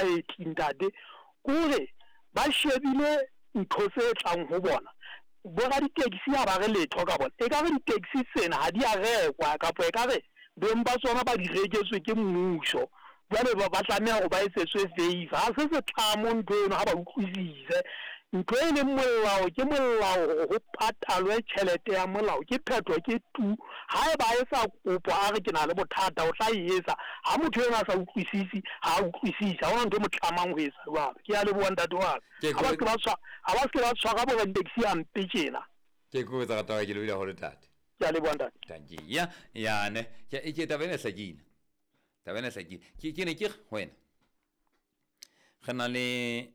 baeti ntate kore ba shebile ntho tse tlang ho bona bona di-taxi ha ba re letho ka bona e ka re di-taxi tsena ha di a rekwa kapo e ka re beng ba tsona ba di reketswe ke mmuso jwale ba tlameha go ba etsetswe favor ha se setlamo ntho eno ha ba utlwisise ntho e leng molao ke molao go patalwe tšhelete ya molao ke phetho ke tu ha e ba etsa kopo a re ke na le bothata o tla etsa ha motho ena sa utlwisisi ha utlwisisa ha ona ntho motlamang ho etsa jwalo ke ya le bua ntate wa ha ba se ba tshwara bo taxi ampe tjena ke go etsa ka ke le ile ho le tate ke ya le bua ntate tanki ya ne ke tabene sakina ke ne ke wena gana le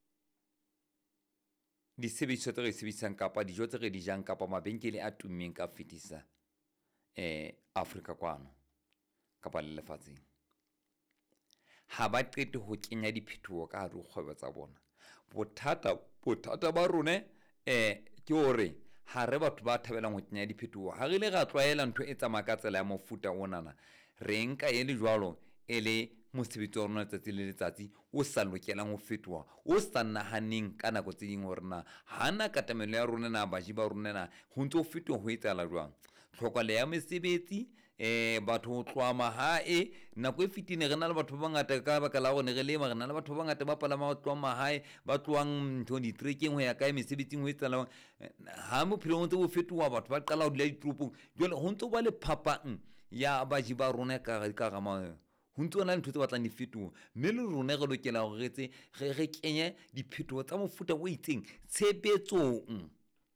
disebediswa tse re sebedisang kapa dijo tse re di jang kapa mabenkele a tummeng ka fetisa Afrika kwano kapa le lefatsheng ha ba qete ho kenya diphethoho ka hare ho kgwebo tsa bona bothata ba rone ke hore ha re batho ba thabelang ho kenya diphethoho ha re le ga tlwaela ntho e tsamaya ka tsela ya mofuta onana re nka e le jwalo e le mosebetsi wa rona letsatsi le letsatsi o sa lokelang ho fetoha o sa nahaneng ka nako tse ding hore na hana katamelo ya rona na baji ba rona na ho ntse ho fetoha ho etsahala jwang tlhoka le ya mesebetsi batho ho tloha mahae nako e fetine re na le batho ba bangata ka baka la rona re lema re na le batho ba bangata ba palama ba tloha mahae ba tloang ntho ditrekeng ho ya ka mesebetsing ho etsahala ha bophelo ho ntse bo fetoha batho ba qala ho dula ditropong jwale ho ntse ba le phapang ya baji ba rona ka rama ho ntse ona ntho tse batlang di fetoha mme le rona re lokela hore re kenye diphethoho tsa mofuta o itseng tshebetsong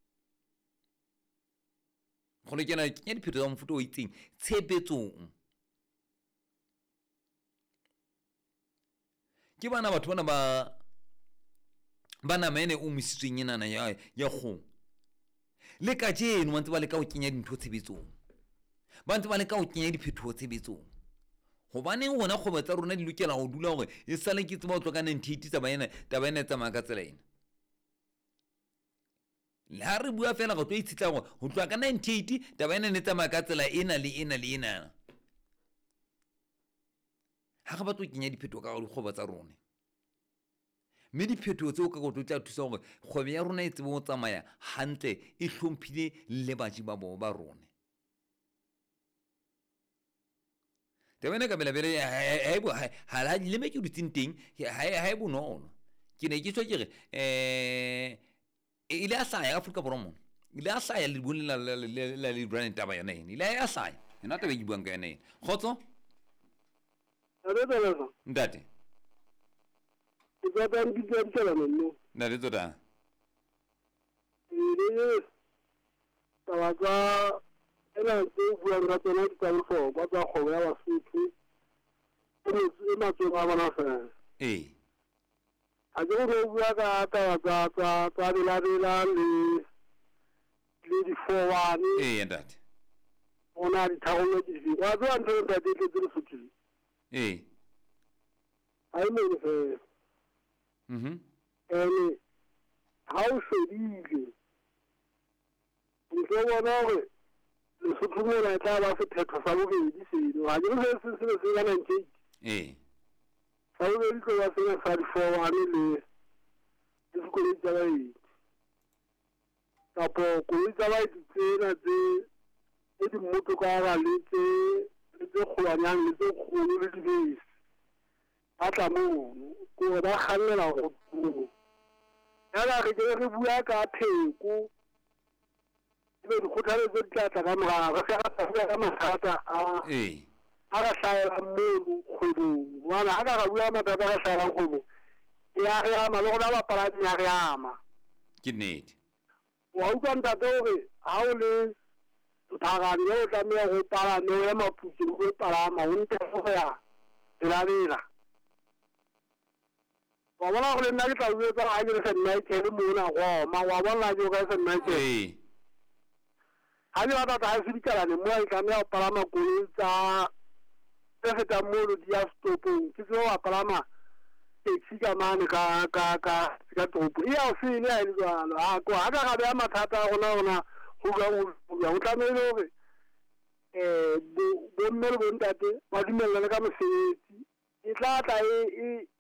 go lokela kenya diphethoho tsa mofuta o itseng tshebetsong ke bana batho bana mene o misitsweng enana ya go le ka jeno ba ntse ba le ka ho kenya dintho tshebetsong ba ntse ba le ka ho kenya diphethoho tshebetsong hobaneng rona kgobo tsa rona di lokela go dula gore e sale ke tseba o tloka 98 taba ena tsamaya ka tsela ena le ha re bua fela go tlo itshitla gore ho tloka 98 taba ena ne tsamaya ka tsela ena le ena ha ga ba tlo kenya diphethoho ka dikgobo tsa rona mme diphethoho tseo ka go tla thusa gore kgobo ya rona e tsebe go tsamaya hantle e hlomphile le baji ba bo ba rona tebena ka belabele ha la le me ke dutsing teng ha e bonolo ke ne ke tswa ke re ile a sa ya Afrika Borwa ile a sa ya le bone la le brand taba ya nene ile a sa ya ena tabe ke buang ka nene khotso ndate ke ba di ke tsela nno na le tota ile tawaga ena tse buang ka tsona di tsa bohlokwa ba tsa kgobo ya Basotho e matsong a bona fela a ke go bua ka tsa belavela le di-4-1 ndate ona ditharollo di fela wa tswa ntho ntate e tletse Lesotho ha e mene fela ha o shebile ntho bona gore Lesotho mona e tla ba sephetho sa bobedi seno ha ke se ka 98 sa bobedi tlo ba sena sa di-4-1 le dikoloi tsa baeti kapo koloi tsa baeti tsena tse di mmoto ka gara le tse kgolwanyang le tse kgolo le dibese ba tla mono kore ba kgannela go mono yana re bua ka pheko ebe dikgothaletso di tla tla ka morago re ka mathata a ga hlaela mono kgwebong ngwana a ka ga bua mathata a ga hlaelang kgwebong ya re ama le gona bapalami ya re ama ke nnete wa utlwa ntate gore ha o le thagane yo o tlameya go palame o ya maputse go palama o nte go ya belavela wa bona go le nna ke tla buetsa ga ke re Sennited mona go oma wa bona ke ka Sennited ha ke batla ga se dikalane mo a tlameya go palama koloi tsa tse fetang mono di ya stopong ke tse wa palama taxi ka mane ka topo e a se ile a ile jalo a go ha ka ga ya mathata a gona go tlamehile gore bo mme le bontate ba dumellane ka mosebetsi e tla tla